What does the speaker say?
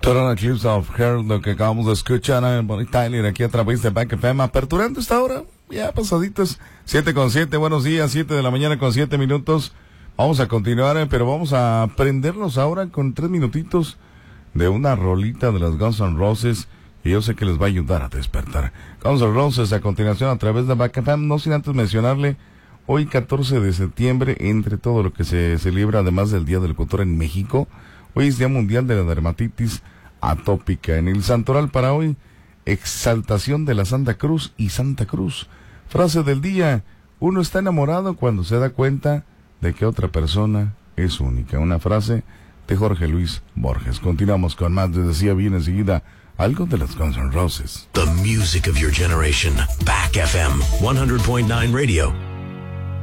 Total Eclipse of Heart, lo que acabamos de escuchar en Bonnie Tyler aquí a través de Back FM, aperturando esta hora, ya pasaditos, 7:07, buenos días, 7 de la mañana con 7 minutos. Vamos a continuar, pero vamos a prenderlos ahora con 3 minutitos de una rolita de los Guns N' Roses, y yo sé que les va a ayudar a despertar. Guns N' Roses a continuación a través de Back FM, no sin antes mencionarle, hoy 14 de septiembre, entre todo lo que se celebra, además del Día del Locutor en México, hoy es Día Mundial de la Dermatitis Atópica. En el santoral para hoy, exaltación de la Santa Cruz y Santa Cruz. Frase del día: uno está enamorado cuando se da cuenta de que otra persona es única. Una frase de Jorge Luis Borges. Continuamos con más. Les decía bien enseguida algo de los Guns N' Roses. The music of your generation. Back FM 100.9 Radio.